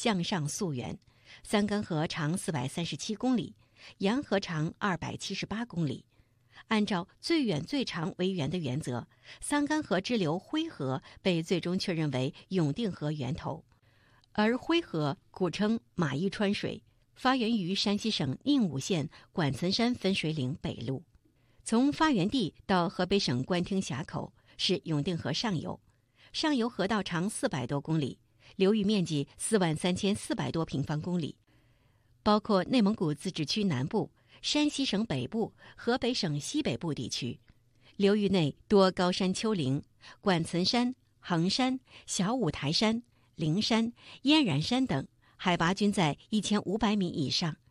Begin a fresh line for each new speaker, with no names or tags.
向上溯源。三干河长437公里，洋河长278公里。按照最远最长为源的原则，三干河支流辉河被最终确认为永定河源头。而辉河古称马邑川水，发源于山西省宁武县管岑山分水岭北麓，从发源地到河北省官厅峡口是永定河上游。上游河道长400多公里，流域面积43400多平方公里，包括内蒙古自治区南部、山西省北部、河北省西北部地区。流域内多高山丘陵，管岑山、衡山、小五台山、灵山、燕然山等海拔均在1500米以上。